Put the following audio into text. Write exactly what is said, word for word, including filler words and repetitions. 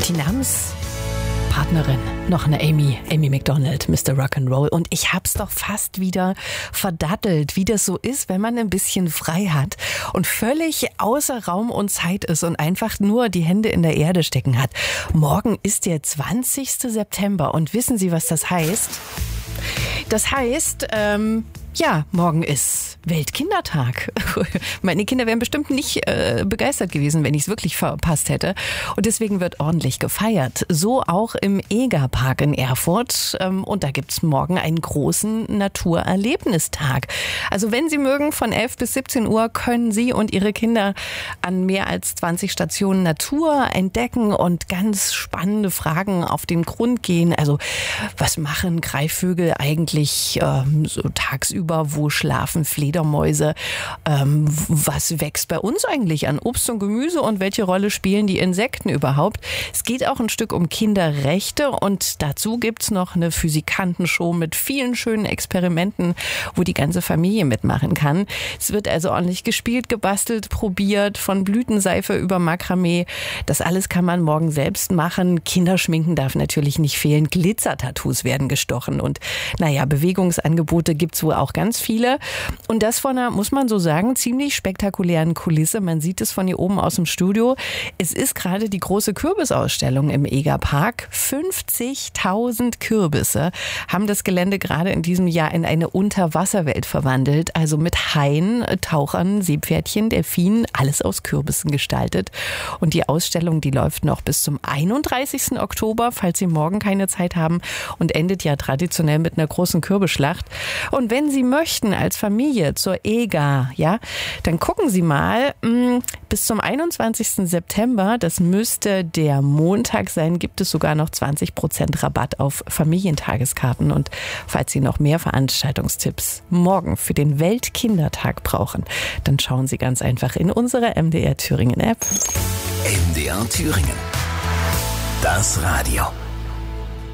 die Namenspartnerin, noch eine Amy, Amy Macdonald, Mister Rock'n'Roll. Und ich hab's doch fast wieder verdattelt, wie das so ist, wenn man ein bisschen frei hat und völlig außer Raum und Zeit ist und einfach nur die Hände in der Erde stecken hat. Morgen ist der zwanzigster September und wissen Sie, was das heißt? Das heißt, ähm, ja, morgen ist Weltkindertag. Meine Kinder wären bestimmt nicht äh, begeistert gewesen, wenn ich es wirklich verpasst hätte. Und deswegen wird ordentlich gefeiert. So auch im EGA-Park in Erfurt. Ähm, und da gibt's morgen einen großen Naturerlebnistag. Also wenn Sie mögen, von elf bis siebzehn Uhr können Sie und Ihre Kinder an mehr als zwanzig Stationen Natur entdecken und ganz spannende Fragen auf den Grund gehen. Also was machen Greifvögel eigentlich ähm, so tagsüber? Wo schlafen Fledermäuse? Ähm, was wächst bei uns eigentlich an Obst und Gemüse und welche Rolle spielen die Insekten überhaupt? Es geht auch ein Stück um Kinderrechte und dazu gibt's noch eine Physikantenshow mit vielen schönen Experimenten, wo die ganze Familie mitmachen kann. Es wird also ordentlich gespielt, gebastelt, probiert, von Blütenseife über Makramee. Das alles kann man morgen selbst machen. Kinderschminken darf natürlich nicht fehlen. Glitzertattoos werden gestochen und naja, Bewegungsangebote gibt's wohl auch ganz viele. Und das von einer, muss man so sagen, ziemlich spektakulären Kulisse. Man sieht es von hier oben aus dem Studio. Es ist gerade die große Kürbisausstellung im EGA-Park. fünfzigtausend Kürbisse haben das Gelände gerade in diesem Jahr in eine Unterwasserwelt verwandelt. Also mit Haien, Tauchern, Seepferdchen, Delfinen, alles aus Kürbissen gestaltet. Und die Ausstellung, die läuft noch bis zum einunddreißigsten Oktober, falls Sie morgen keine Zeit haben, und endet ja traditionell mit einer großen Kürbisschlacht. Und wenn Sie möchten als Familie zur EGA, ja, dann gucken Sie mal, mh, bis zum einundzwanzigsten September, das müsste der Montag sein, gibt es sogar noch zwanzig Prozent Rabatt auf Familientageskarten. Und falls Sie noch mehr Veranstaltungstipps morgen für den Weltkindertag brauchen, dann schauen Sie ganz einfach in unsere M D R Thüringen App. M D R Thüringen. Das Radio.